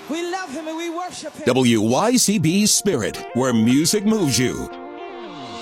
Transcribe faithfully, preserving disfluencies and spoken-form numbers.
We love him and we worship him. W Y C B Spirit, where music moves you.